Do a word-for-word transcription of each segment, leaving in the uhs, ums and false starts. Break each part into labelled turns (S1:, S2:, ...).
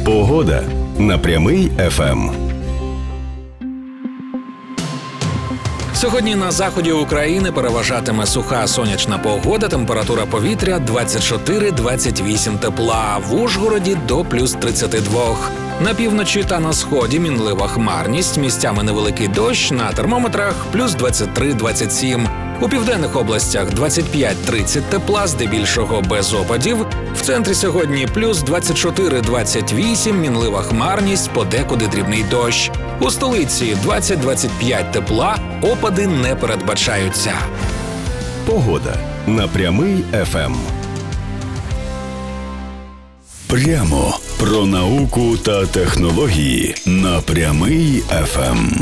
S1: Погода на Прямий еф ем.
S2: Сьогодні на заході України переважатиме суха сонячна погода, температура повітря двадцять чотири - двадцять вісім тепла, в Ужгороді до плюс тридцять два. На півночі та на сході мінлива хмарність, місцями невеликий дощ, на термометрах плюс двадцять три - двадцять сім. У південних областях двадцять п'ять - тридцять тепла, здебільшого без опадів. В центрі сьогодні плюс двадцять чотири - двадцять вісім, мінлива хмарність, подекуди дрібний дощ. У столиці двадцять - двадцять п'ять тепла, опади не передбачаються.
S1: Погода на Прямий еф ем. Прямо про науку та технології на Прямий еф ем.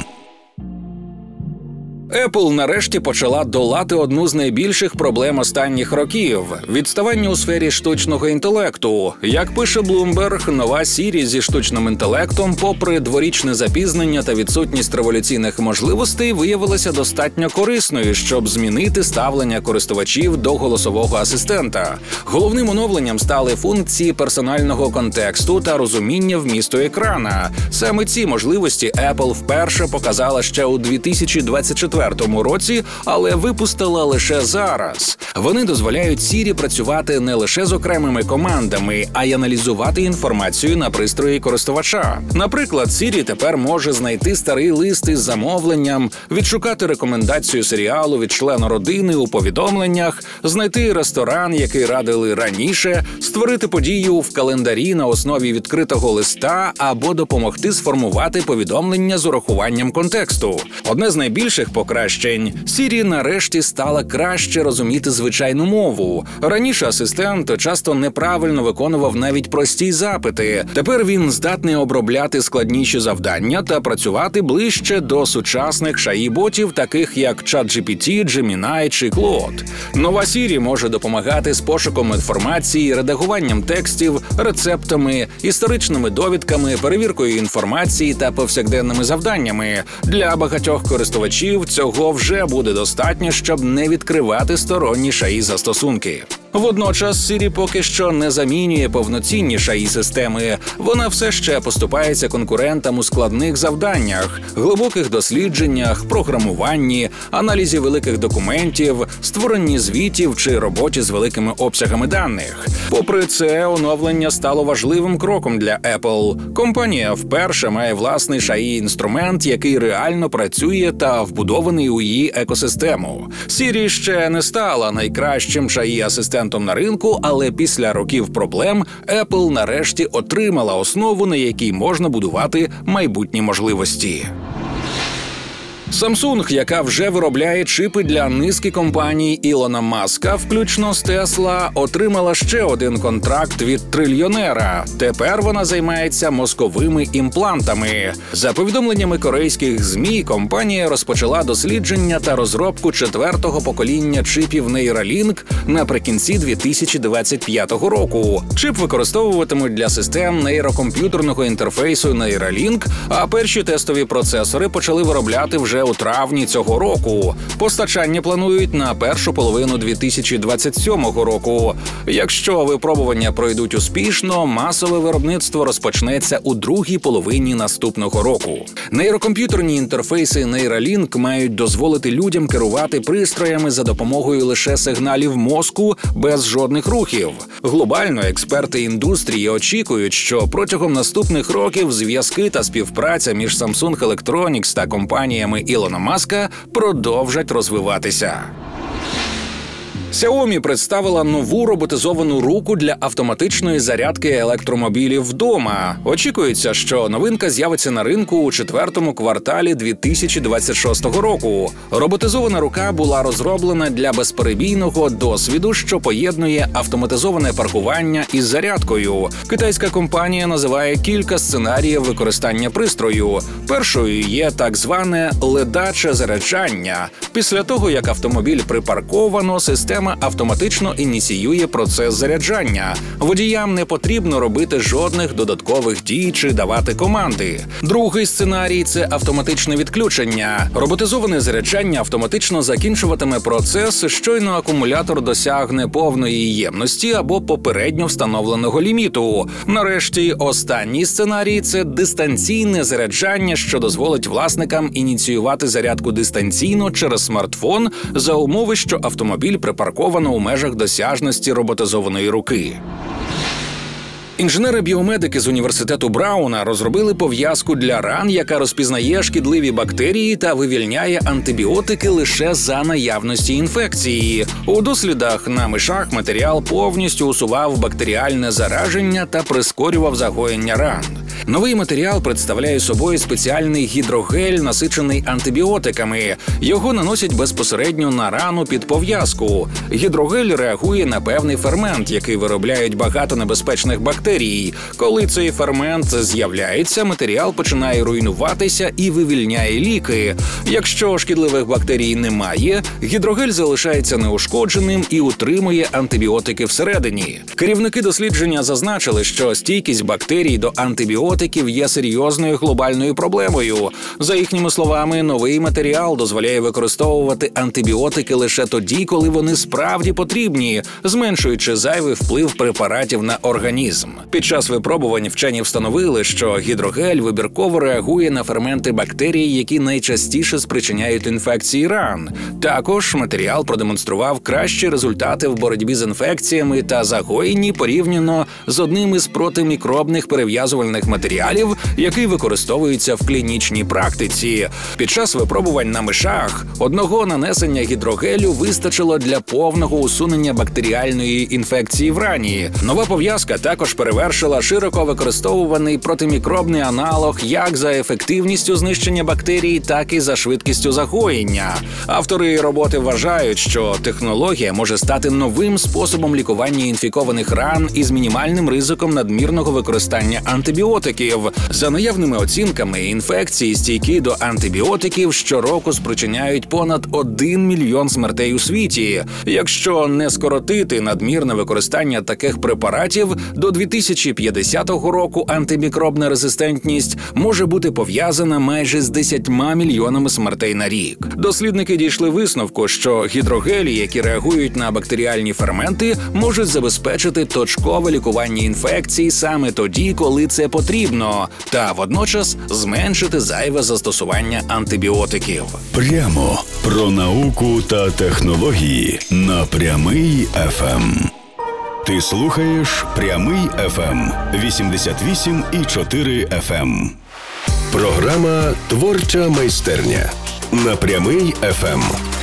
S2: Apple нарешті почала долати одну з найбільших проблем останніх років – відставання у сфері штучного інтелекту. Як пише Bloomberg, нова Siri зі штучним інтелектом, попри дворічне запізнення та відсутність революційних можливостей, виявилася достатньо корисною, щоб змінити ставлення користувачів до голосового асистента. Головним оновленням стали функції персонального контексту та розуміння вмісту екрана. Саме ці можливості Apple вперше показала ще у дві тисячі двадцять четвертому році, але випустила лише зараз. Вони дозволяють Siri працювати не лише з окремими командами, а й аналізувати інформацію на пристрої користувача. Наприклад, Siri тепер може знайти старий лист із замовленням, відшукати рекомендацію серіалу від члена родини у повідомленнях, знайти ресторан, який радили раніше, створити подію в календарі на основі відкритого листа або допомогти сформувати повідомлення з урахуванням контексту. Одне з найбільших покращень – Siri нарешті стала краще розуміти звичайну мову. Раніше асистент часто неправильно виконував навіть прості запити. Тепер він здатний обробляти складніші завдання та працювати ближче до сучасних шей і-ботів, таких як ChatGPT, Gemini чи Claude. Нова Siri може допомагати з пошуком інформації, редагуванням текстів, рецептами, історичними довідками, перевіркою інформації та повсякденними завданнями. Для багатьох користувачів цього вже буде достатньо, щоб не відкривати сторонні шей застосунки. Водночас Siri поки що не замінює повноцінні шей системи. Вона все ще поступається конкурентам у складних завданнях, глибоких дослідженнях, програмуванні, аналізі великих документів, створенні звітів чи роботі з великими обсягами даних. Попри це, оновлення стало важливим кроком для Apple. Компанія вперше має власний шей інструмент, який реально працює та вбудований у її екосистему. Siri ще не стала найкращим шей асистентом на ринку, але після років проблем Apple нарешті отримала основу, на якій можна будувати майбутні можливості. Samsung, яка вже виробляє чипи для низки компаній Ілона Маска, включно з Tesla, отримала ще один контракт від трильйонера. Тепер вона займається мозковими імплантами. За повідомленнями корейських ЗМІ, компанія розпочала дослідження та розробку четвертого покоління чипів Neuralink наприкінці дві тисячі двадцять п'ятого року. Чип використовуватимуть для систем нейрокомп'ютерного інтерфейсу Neuralink, а перші тестові процесори почали виробляти вже у травні цього року. Постачання планують на першу половину дві тисячі двадцять сьомого року. Якщо випробування пройдуть успішно, масове виробництво розпочнеться у другій половині наступного року. Нейрокомп'ютерні інтерфейси Neuralink мають дозволити людям керувати пристроями за допомогою лише сигналів мозку без жодних рухів. Глобально експерти індустрії очікують, що протягом наступних років зв'язки та співпраця між Samsung Electronics та компаніями Ілона Маска продовжать розвиватися. Xiaomi представила нову роботизовану руку для автоматичної зарядки електромобілів вдома. Очікується, що новинка з'явиться на ринку у четвертому кварталі дві тисячі двадцять шостого року. Роботизована рука була розроблена для безперебійного досвіду, що поєднує автоматизоване паркування із зарядкою. Китайська компанія називає кілька сценаріїв використання пристрою. Першою є так зване ледаче заряджання. Після того, як автомобіль припарковано, система система автоматично ініціює процес заряджання. Водіям не потрібно робити жодних додаткових дій чи давати команди. Другий сценарій – це автоматичне відключення. Роботизоване заряджання автоматично закінчуватиме процес, щойно акумулятор досягне повної ємності або попередньо встановленого ліміту. Нарешті, останній сценарій – це дистанційне заряджання, що дозволить власникам ініціювати зарядку дистанційно через смартфон за умови, що автомобіль припарковано у межах досяжності роботизованої руки. Інженери-біомедики з університету Брауна розробили пов'язку для ран, яка розпізнає шкідливі бактерії та вивільняє антибіотики лише за наявності інфекції. У дослідах на мишах матеріал повністю усував бактеріальне зараження та прискорював загоєння ран. Новий матеріал представляє собою спеціальний гідрогель, насичений антибіотиками. Його наносять безпосередньо на рану під пов'язку. Гідрогель реагує на певний фермент, який виробляють багато небезпечних бактерій. Коли цей фермент з'являється, матеріал починає руйнуватися і вивільняє ліки. Якщо шкідливих бактерій немає, гідрогель залишається неушкодженим і утримує антибіотики всередині. Керівники дослідження зазначили, що стійкість бактерій до антибіотиків є серйозною глобальною проблемою. За їхніми словами, новий матеріал дозволяє використовувати антибіотики лише тоді, коли вони справді потрібні, зменшуючи зайвий вплив препаратів на організм. Під час випробувань вчені встановили, що гідрогель вибірково реагує на ферменти бактерій, які найчастіше спричиняють інфекції ран. Також матеріал продемонстрував кращі результати в боротьбі з інфекціями та загоєнні порівняно з одним із протимікробних перев'язувальних матеріалів, який використовується в клінічній практиці. Під час випробувань на мишах одного нанесення гідрогелю вистачило для повного усунення бактеріальної інфекції в рані. Нова пов'язка також перевершила широко використовуваний протимікробний аналог як за ефективністю знищення бактерій, так і за швидкістю загоєння. Автори роботи вважають, що технологія може стати новим способом лікування інфікованих ран із мінімальним ризиком надмірного використання антибіотиків. За наявними оцінками, інфекції, стійкі до антибіотиків, щороку спричиняють понад один мільйон смертей у світі. Якщо не скоротити надмірне використання таких препаратів, до дві тисячі п'ятдесятого року антимікробна резистентність може бути пов'язана майже з десятьма мільйонами смертей на рік. Дослідники дійшли висновку, що гідрогелі, які реагують на бактеріальні ферменти, можуть забезпечити точкове лікування інфекцій саме тоді, коли це потрібно, та водночас зменшити зайве застосування антибіотиків.
S1: Прямо про науку та технології на Прямий еф ем. Ти слухаєш Прямий еф ем вісімдесят вісім і чотири еф ем. Програма «Творча майстерня» на Прямий еф ем.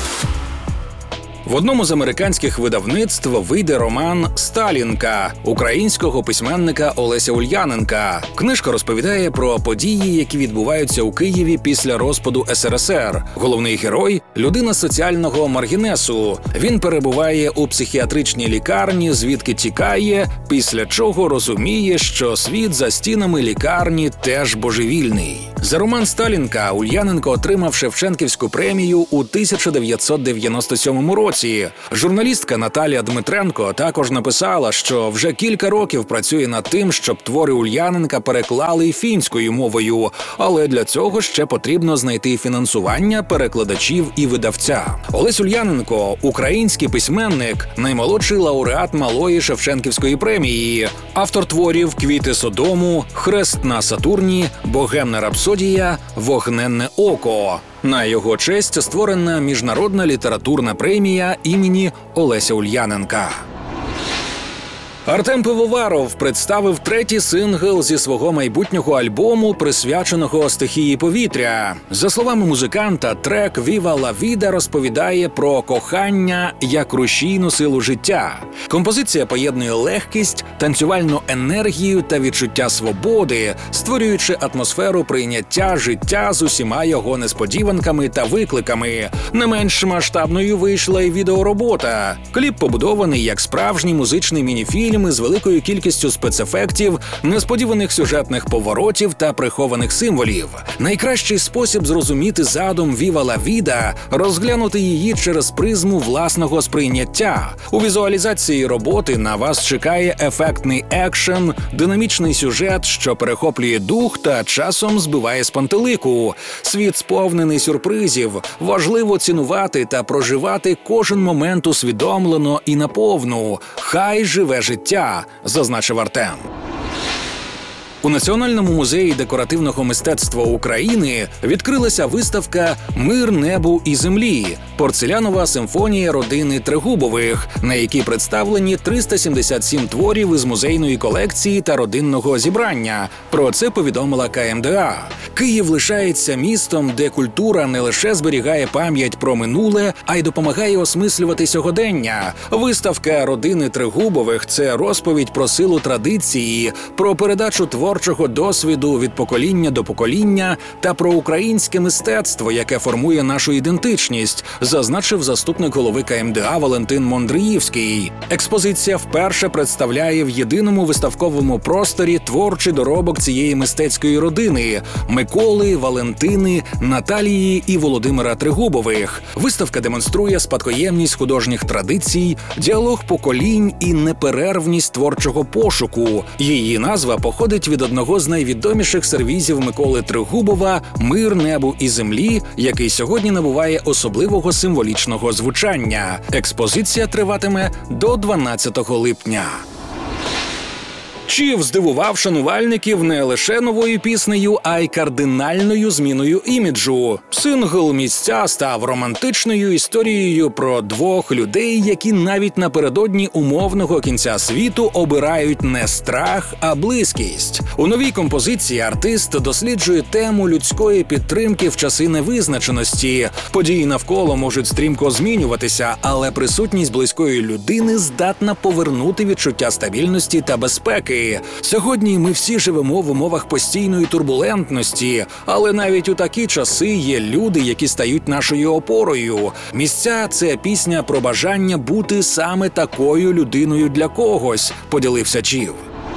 S2: В одному з американських видавництв вийде роман «Сталінка» українського письменника Олеся Ульяненка. Книжка розповідає про події, які відбуваються у Києві після розпаду ес ер ес ер. Головний герой – людина соціального маргінесу. Він перебуває у психіатричній лікарні, звідки тікає, після чого розуміє, що світ за стінами лікарні теж божевільний. За роман «Сталінка» Ульяненко отримав Шевченківську премію у тисяча дев'ятсот дев'яносто сьомому році. Журналістка Наталія Дмитренко також написала, що вже кілька років працює над тим, щоб твори Ульяненка переклали фінською мовою, але для цього ще потрібно знайти фінансування, перекладачів і видавця. Олесь Ульяненко – український письменник, наймолодший лауреат Малої Шевченківської премії, автор творів «Квіти Содому», «Хрест на Сатурні», «Богемна рапсодія», «Вогненне око». На його честь створена міжнародна літературна премія імені Олеся Ульяненка. Артем Пивоваров представив третій сингл зі свого майбутнього альбому, присвяченого стихії повітря. За словами музиканта, трек «Viva la vida» розповідає про кохання як рушійну силу життя. Композиція поєднує легкість, танцювальну енергію та відчуття свободи, створюючи атмосферу прийняття життя з усіма його несподіванками та викликами. Не менш масштабною вийшла й відеоробота. Кліп побудований як справжній музичний мініфільм, фільми з великою кількістю спецефектів, несподіваних сюжетних поворотів та прихованих символів. Найкращий спосіб зрозуміти задум «Віва ла Віда» – розглянути її через призму власного сприйняття. У візуалізації роботи на вас чекає ефектний екшен, динамічний сюжет, що перехоплює дух та часом збиває з пантелику. Світ сповнений сюрпризів. Важливо цінувати та проживати кожен момент усвідомлено і наповну. Хай живе життя, зазначив Артем. У Національному музеї декоративного мистецтва України відкрилася виставка «Мир небу і землі» – порцелянова симфонія родини Трегубових, на якій представлені триста сімдесят сім творів із музейної колекції та родинного зібрання. Про це повідомила ка ем де а. Київ лишається містом, де культура не лише зберігає пам'ять про минуле, а й допомагає осмислювати сьогодення. Виставка родини Трегубових – це розповідь про силу традиції, про передачу творчого досвіду від покоління до покоління та про українське мистецтво, яке формує нашу ідентичність, зазначив заступник голови ка ем де а Валентин Мондріївський. Експозиція вперше представляє в єдиному виставковому просторі творчий доробок цієї мистецької родини – Миколи, Валентини, Наталії і Володимира Трегубових. Виставка демонструє спадкоємність художніх традицій, діалог поколінь і неперервність творчого пошуку. Її назва походить від одного з найвідоміших сервізів Миколи Трегубова «Мир небу і землі», який сьогодні набуває особливого символічного звучання. Експозиція триватиме до дванадцятого липня. Чів здивував шанувальників не лише новою піснею, а й кардинальною зміною іміджу. Сингл «Місця» став романтичною історією про двох людей, які навіть напередодні умовного кінця світу обирають не страх, а близькість. У новій композиції артист досліджує тему людської підтримки в часи невизначеності. Події навколо можуть стрімко змінюватися, але присутність близької людини здатна повернути відчуття стабільності та безпеки. Сьогодні ми всі живемо в умовах постійної турбулентності, але навіть у такі часи є люди, які стають нашою опорою. «Місця» – це пісня про бажання бути саме такою людиною для когось, поділився Чів.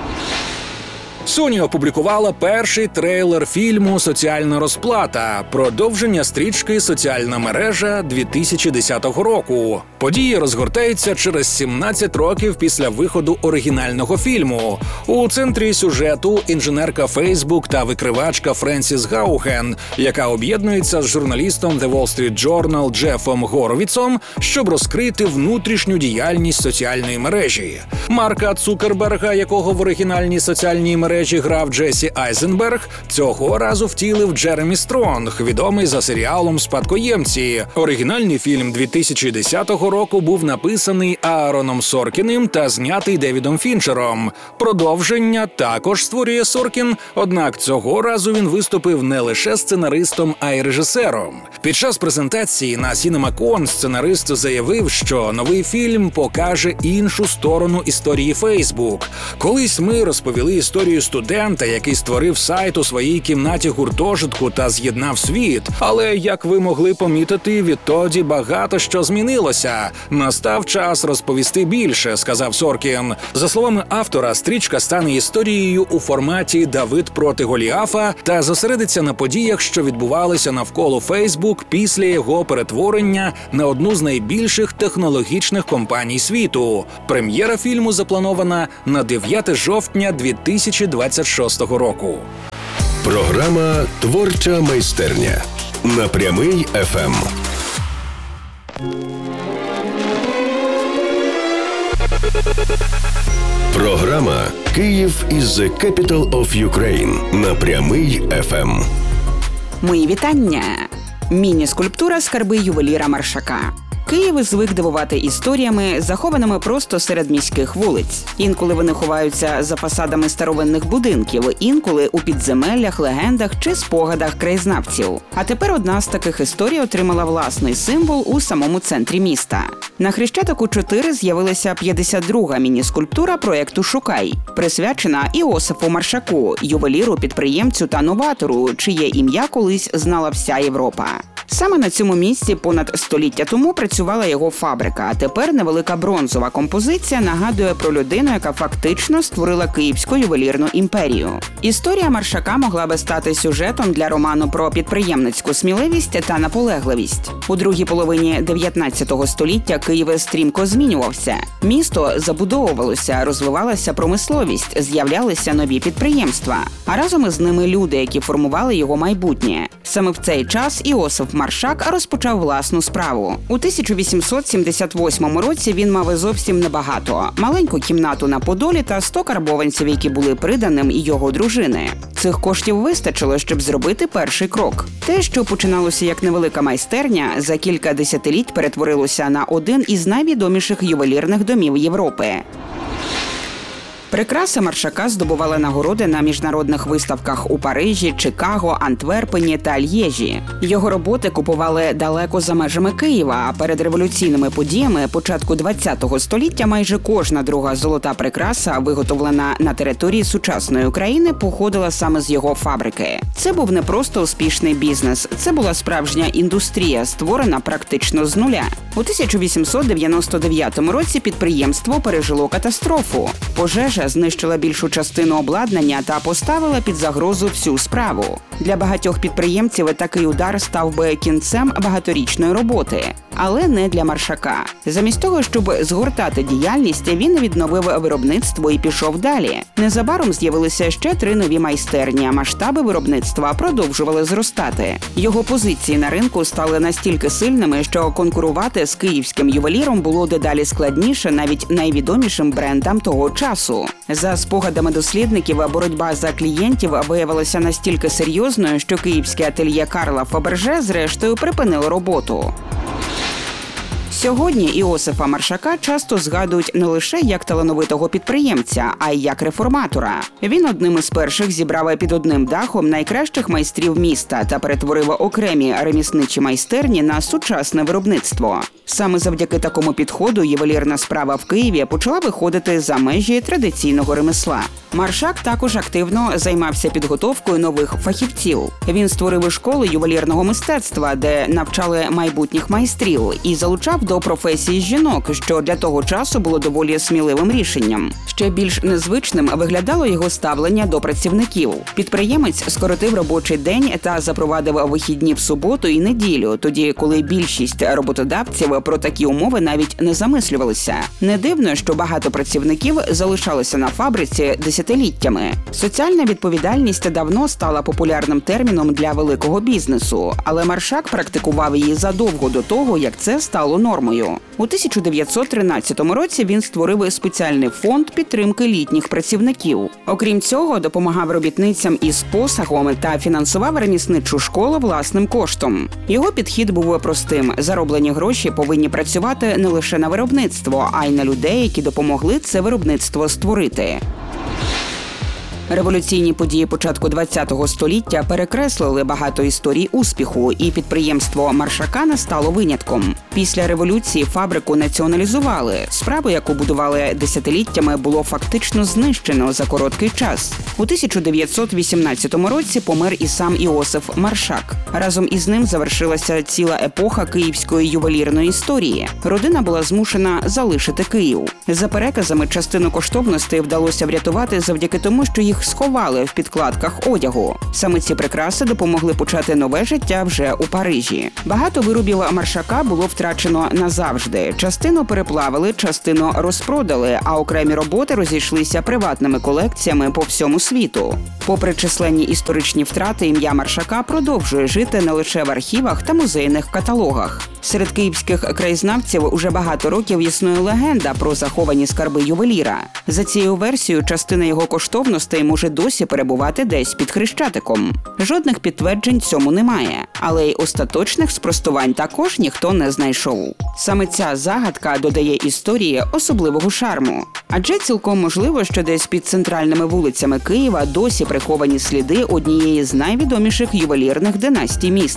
S2: Sony опублікувала перший трейлер фільму «Соціальна розплата» – продовження стрічки «Соціальна мережа» дві тисячі десятого року. Події розгортаються через сімнадцять років після виходу оригінального фільму. У центрі сюжету інженерка Facebook та викривачка Френсіс Гауген, яка об'єднується з журналістом The Wall Street Journal Джефом Горовіцом, щоб розкрити внутрішню діяльність соціальної мережі. Марка Цукерберга, якого в оригінальній соціальній мережі грав Джесі Айзенберг, цього разу втілив Джеремі Стронг, відомий за серіалом «Спадкоємці». Оригінальний фільм дві тисячі десятого року був написаний Аароном Соркіним та знятий Девідом Фінчером. Продовження також створює Соркін, однак цього разу він виступив не лише сценаристом, а й режисером. Під час презентації на CinemaCon сценарист заявив, що новий фільм покаже іншу сторону історії Facebook. Колись ми розповіли історію студента, який створив сайт у своїй кімнаті гуртожитку та з'єднав світ. Але, як ви могли помітити, відтоді багато що змінилося. Настав час розповісти більше, сказав Соркін. За словами автора, стрічка стане історією у форматі «Давид проти Голіафа» та зосередиться на подіях, що відбувалися навколо Facebook після його перетворення на одну з найбільших технологічних компаній світу. Прем'єра фільму запланована на дев'яте жовтня дві тисячі двадцять шостого року.
S1: Програма «Творча майстерня» на Прямий еф ем. Програма «Київ is the capital of Ukraine» на Прямий еф ем.
S3: Мої вітання! Міні-скульптура «Скарби ювеліра Маршака». Київ звик дивувати історіями, захованими просто серед міських вулиць. Інколи вони ховаються за фасадами старовинних будинків, інколи у підземеллях, легендах чи спогадах краєзнавців. А тепер одна з таких історій отримала власний символ у самому центрі міста. На Хрещатику чотири з'явилася п'ятдесят друга міні-скульптура проєкту «Шукай», присвячена Іосифу Маршаку, ювеліру, підприємцю та новатору, чиє ім'я колись знала вся Європа. Саме на цьому місці понад століття тому працювала його фабрика, а тепер невелика бронзова композиція нагадує про людину, яка фактично створила Київську ювелірну імперію. Історія Маршака могла би стати сюжетом для роману про підприємницьку сміливість та наполегливість. У другій половині дев'ятнадцятого століття Київ стрімко змінювався. Місто забудовувалося, розвивалася промисловість, з'являлися нові підприємства, а разом із ними люди, які формували його майбутнє. Саме в цей час Іосиф Маршак розпочав власну справу. У тисяча вісімсот сімдесят восьмому році він мав зовсім небагато – маленьку кімнату на Подолі та сто карбованців, які були приданим і його дружини. Цих коштів вистачило, щоб зробити перший крок. Те, що починалося як невелика майстерня, за кілька десятиліть перетворилося на один із найвідоміших ювелірних домів Європи. Прикраси Маршака здобували нагороди на міжнародних виставках у Парижі, Чикаго, Антверпені та Льєжі. Його роботи купували далеко за межами Києва, а перед революційними подіями початку ХХ століття майже кожна друга золота прикраса, виготовлена на території сучасної України, походила саме з його фабрики. Це був не просто успішний бізнес, це була справжня індустрія, створена практично з нуля. У тисяча вісімсот дев'яносто дев'ятому році підприємство пережило катастрофу. Пожежа знищила більшу частину обладнання та поставила під загрозу всю справу. Для багатьох підприємців такий удар став би кінцем багаторічної роботи. Але не для Маршака. Замість того, щоб згортати діяльність, він відновив виробництво і пішов далі. Незабаром з'явилися ще три нові майстерні, а масштаби виробництва продовжували зростати. Його позиції на ринку стали настільки сильними, що конкурувати з київським ювеліром було дедалі складніше навіть найвідомішим брендам того часу. За спогадами дослідників, боротьба за клієнтів виявилася настільки серйозною, що київське ательє Карла Фаберже зрештою припинило роботу. Сьогодні Іосифа Маршака часто згадують не лише як талановитого підприємця, а й як реформатора. Він одним із перших зібрав під одним дахом найкращих майстрів міста та перетворив окремі ремісничі майстерні на сучасне виробництво. Саме завдяки такому підходу ювелірна справа в Києві почала виходити за межі традиційного ремесла. Маршак також активно займався підготовкою нових фахівців. Він створив школи ювелірного мистецтва, де навчали майбутніх майстрів, і залучав до професії жінок, що для того часу було доволі сміливим рішенням. Ще більш незвичним виглядало його ставлення до працівників. Підприємець скоротив робочий день та запровадив вихідні в суботу і неділю, тоді, коли більшість роботодавців про такі умови навіть не замислювалися. Не дивно, що багато працівників залишалося на фабриці десятиліттями. Соціальна відповідальність давно стала популярним терміном для великого бізнесу, але Маршак практикував її задовго до того, як це стало нормою. У тисяча дев'ятсот тринадцятому році він створив спеціальний фонд підтримки літніх працівників. Окрім цього, допомагав робітницям із посагом та фінансував ремісничу школу власним коштом. Його підхід був простим – зароблені гроші повинні працювати не лише на виробництво, а й на людей, які допомогли це виробництво створити. Революційні події початку ХХ століття перекреслили багато історій успіху, і підприємство Маршака не стало винятком. Після революції фабрику націоналізували. Справу, яку будували десятиліттями, було фактично знищено за короткий час. У тисяча дев'ятсот вісімнадцятому році помер і сам Іосиф Маршак. Разом із ним завершилася ціла епоха київської ювелірної історії. Родина була змушена залишити Київ. За переказами, частину коштовностей вдалося врятувати завдяки тому, що їх сховали в підкладках одягу. Саме ці прикраси допомогли почати нове життя вже у Парижі. Багато виробів Маршака було втрачено назавжди. Частину переплавили, частину розпродали, а окремі роботи розійшлися приватними колекціями по всьому світу. Попри численні історичні втрати, ім'я Маршака продовжує жити не лише в архівах та музейних каталогах. Серед київських краєзнавців уже багато років існує легенда про заховані скарби ювеліра. За цією версією, частина його коштовностей може досі перебувати десь під Хрещатиком. Жодних підтверджень цьому немає, але й остаточних спростувань також ніхто не знайшов. Саме ця загадка додає історії особливого шарму. Адже цілком можливо, що десь під центральними вулицями Києва досі приховані сліди однієї з найвідоміших ювелірних династій міста.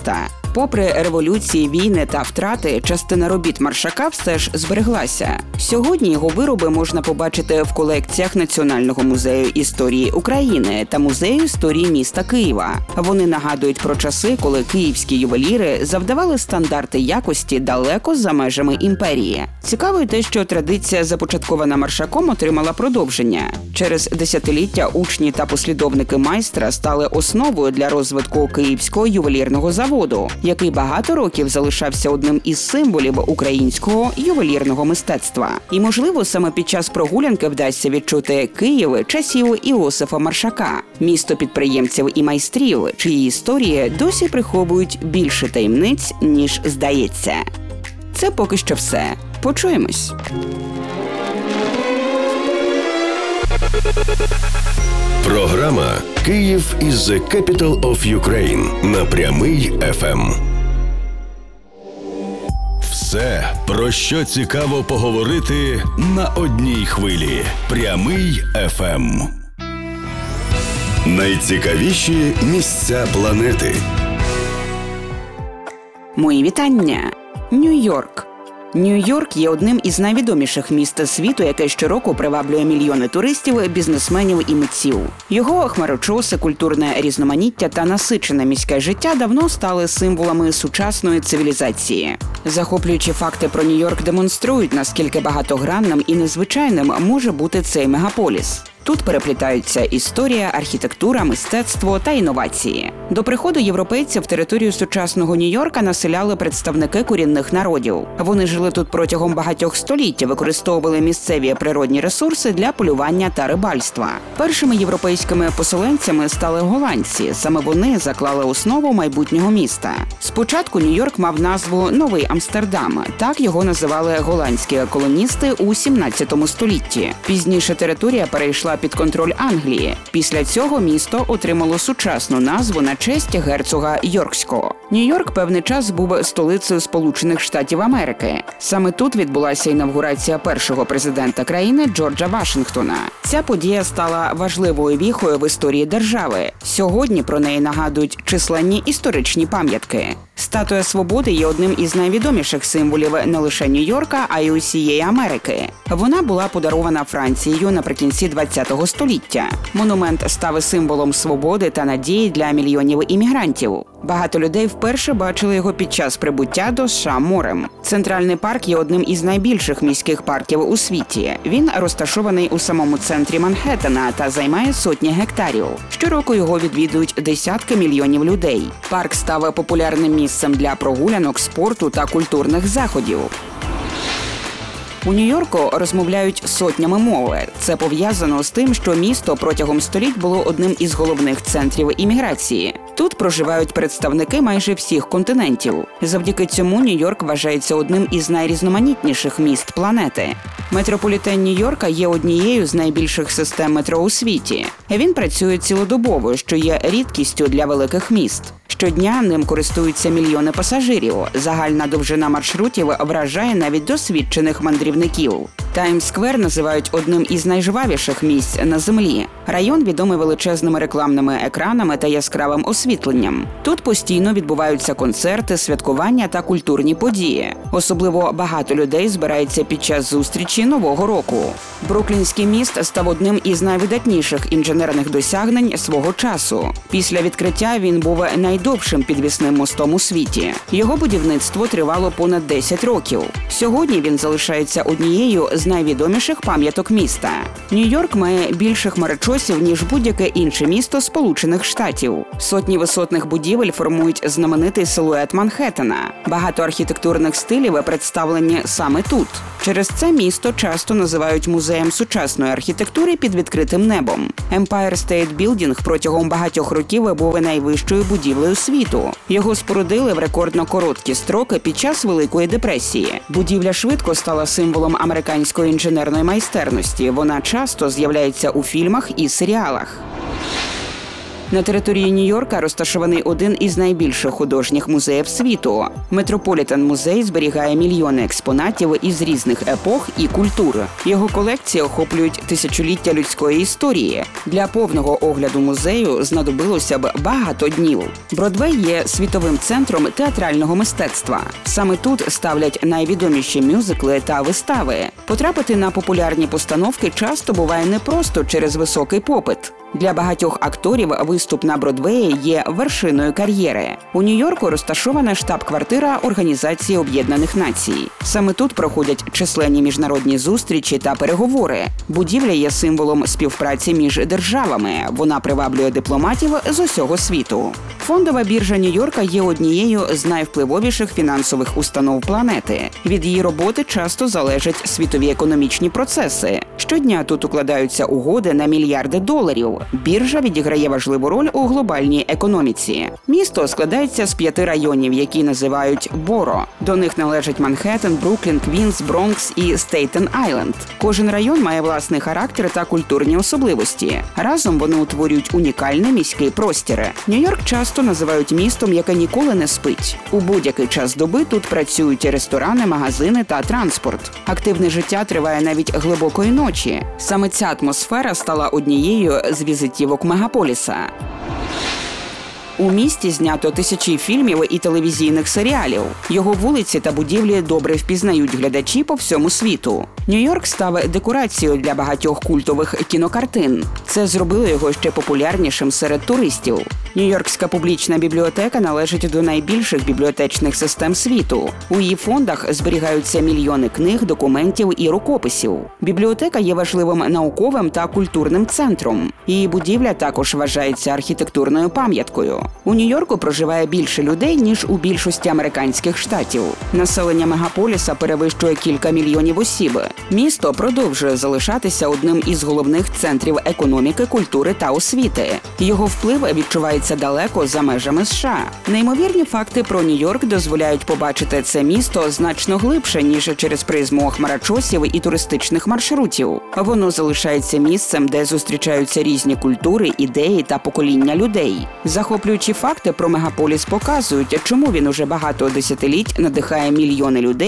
S3: Попри революції, війни та втрати, частина робіт Маршака все ж збереглася. Сьогодні його вироби можна побачити в колекціях Національного музею історії України та Музею історії міста Києва. Вони нагадують про часи, коли київські ювеліри завдавали стандарти якості далеко за межами імперії. Цікаво й те, що традиція, започаткована Маршаком, отримала продовження. Через десятиліття учні та послідовники майстра стали основою для розвитку Київського ювелірного заводу, який багато років залишався одним із символів українського ювелірного мистецтва. І, можливо, саме під час прогулянки вдасться відчути Київ часів Іосифа Маршака, місто підприємців і майстрів, чиї історії досі приховують більше таємниць, ніж здається. Це поки що все. Почуємось.
S1: Програма «Київ is the capital of Ukraine» на Прямий еф ем. Все, про що цікаво поговорити на одній хвилі. Прямий еф ем. Найцікавіші місця планети.
S3: Мої вітання. Нью-Йорк. Нью-Йорк є одним із найвідоміших міст світу, яке щороку приваблює мільйони туристів, бізнесменів і митців. Його хмарочоси, культурне різноманіття та насичене міське життя давно стали символами сучасної цивілізації. Захоплюючі факти про Нью-Йорк демонструють, наскільки багатогранним і незвичайним може бути цей мегаполіс. Тут переплітаються історія, архітектура, мистецтво та інновації. До приходу європейців територію сучасного Нью-Йорка населяли представники корінних народів. Вони жили тут протягом багатьох століть, використовували місцеві природні ресурси для полювання та рибальства. Першими європейськими поселенцями стали голландці. Саме вони заклали основу майбутнього міста. Спочатку Нью-Йорк мав назву Новий Амстердам. Так його називали голландські колоністи у сімнадцятому столітті. Пізніше територія перейшла під контроль Англії. Після цього місто отримало сучасну назву на честь герцога Йоркського. Нью-Йорк певний час був столицею Сполучених Штатів Америки. Саме тут відбулася інавгурація першого президента країни Джорджа Вашингтона. Ця подія стала важливою віхою в історії держави. Сьогодні про неї нагадують численні історичні пам'ятки. Статуя Свободи є одним із найвідоміших символів не лише Нью-Йорка, а й усієї Америки. Вона була подарована Францією наприкінці ХХ століття. Монумент став символом свободи та надії для мільйонів іммігрантів. Багато людей вперше бачили його під час прибуття до США морем. Центральний парк є одним із найбільших міських парків у світі. Він розташований у самому центрі Манхеттена та займає сотні гектарів. Щороку його відвідують десятки мільйонів людей. Парк став популярним місцем для прогулянок, спорту та культурних заходів. У Нью-Йорку розмовляють сотнями мови. Це пов'язано з тим, що місто протягом століть було одним із головних центрів імміграції. Тут проживають представники майже всіх континентів. Завдяки цьому Нью-Йорк вважається одним із найрізноманітніших міст планети. Метрополітен Нью-Йорка є однією з найбільших систем метро у світі. Він працює цілодобово, що є рідкістю для великих міст. Щодня ним користуються мільйони пасажирів. Загальна довжина маршрутів вражає навіть досвідчених мандрівників. Таймс-сквер називають одним із найжвавіших місць на землі. Район відомий величезними рекламними екранами та яскравим освітленням. Тут постійно відбуваються концерти, святкування та культурні події. Особливо багато людей збирається під час зустрічі Нового року. Бруклінський міст став одним із найвидатніших інженерних досягнень свого часу. Після відкриття він був найдовшим підвісним мостом у світі. Його будівництво тривало понад десять років. Сьогодні він залишається однією з найвідоміших пам'яток міста. Нью-Йорк має більше хмарочосів, ніж будь-яке інше місто Сполучених Штатів. Сотні висотних будівель формують знаменитий силует Манхеттена. Багато архітектурних стилів представлені саме тут. Через це місто часто називають музеєм сучасної архітектури під відкритим небом. Empire State Building протягом багатьох років був найвищою будівлею світу. Його спорудили в рекордно короткі строки під час Великої депресії. Будівля швидко стала символом американської інженерної майстерності. Вона часто з'являється у фільмах і серіалах. На території Нью-Йорка розташований один із найбільших художніх музеїв світу. Метрополітен-музей зберігає мільйони експонатів із різних епох і культур. Його колекції охоплюють тисячоліття людської історії. Для повного огляду музею знадобилося б багато днів. Бродвей є світовим центром театрального мистецтва. Саме тут ставлять найвідоміші мюзикли та вистави. Потрапити на популярні постановки часто буває непросто через високий попит. Для багатьох акторів виступ на Бродвеї є вершиною кар'єри. У Нью-Йорку розташована штаб-квартира Організації Об'єднаних Націй. Саме тут проходять численні міжнародні зустрічі та переговори. Будівля є символом співпраці між державами. Вона приваблює дипломатів з усього світу. Фондова біржа Нью-Йорка є однією з найвпливовіших фінансових установ планети. Від її роботи часто залежать світові економічні процеси. Щодня тут укладаються угоди на мільярди доларів. Біржа відіграє важливу роль у глобальній економіці. Місто складається з п'яти районів, які називають Боро. До них належать Манхеттен, Бруклін, Квінс, Бронкс і Стейтен-Айленд. Кожен район має власний характер та культурні особливості. Разом вони утворюють унікальний міський простір. Нью-Йорк часто називають містом, яке ніколи не спить. У будь-який час доби тут працюють ресторани, магазини та транспорт. Активне життя триває навіть глибокої ночі. Саме ця атмосфера стала однією з візитівок мегаполіса. У місті знято тисячі фільмів і телевізійних серіалів. Його вулиці та будівлі добре впізнають глядачі по всьому світу. Нью-Йорк став декорацією для багатьох культових кінокартин. Це зробило його ще популярнішим серед туристів. Нью-Йоркська публічна бібліотека належить до найбільших бібліотечних систем світу. У її фондах зберігаються мільйони книг, документів і рукописів. Бібліотека є важливим науковим та культурним центром. Її будівля також вважається архітектурною пам'яткою. У Нью-Йорку проживає більше людей, ніж у більшості американських штатів. Населення мегаполіса перевищує кілька мільйонів осіб. Місто продовжує залишатися одним із головних центрів економіки, культури та освіти. Його вплив відчувається далеко за межами США. Неймовірні факти про Нью-Йорк дозволяють побачити це місто значно глибше, ніж через призму хмарочосів і туристичних маршрутів. Воно залишається місцем, де зустрічаються різні культури, ідеї та покоління людей. Захоплюючі факти про мегаполіс показують, чому він уже багато десятиліть надихає мільйони людей